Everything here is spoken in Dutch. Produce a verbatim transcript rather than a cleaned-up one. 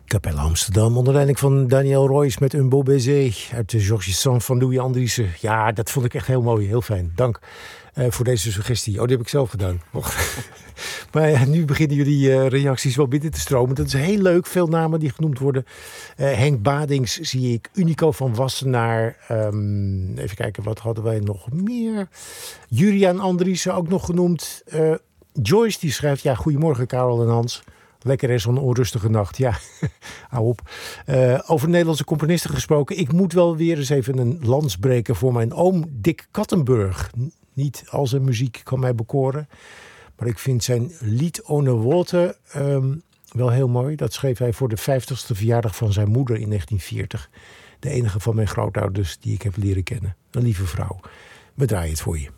Capelle Amsterdam, onder leiding van Daniel Royce met Un Beau Baiser uit de Georges Sand van Louis Andriessen. Ja, dat vond ik echt heel mooi, heel fijn. Dank uh, voor deze suggestie. Oh, die heb ik zelf gedaan. Maar ja, nu beginnen jullie uh, reacties wel binnen te stromen. Dat is heel leuk, veel namen die genoemd worden. Uh, Henk Badings zie ik, Unico van Wassenaar. Um, even kijken, wat hadden wij nog meer? Juriaan Andriessen ook nog genoemd. Uh, Joyce die schrijft, ja, goedemorgen Karel en Hans. Lekker is zo'n onrustige nacht. Ja, hou op. Uh, over Nederlandse componisten gesproken. Ik moet wel weer eens even een lans breken voor mijn oom Dick Kattenburg. N- niet al zijn muziek kan mij bekoren. Maar ik vind zijn lied Ohne Worte um, wel heel mooi. Dat schreef hij voor de vijftigste verjaardag van zijn moeder in negentien veertig. De enige van mijn grootouders die ik heb leren kennen. Een lieve vrouw. We draaien het voor je.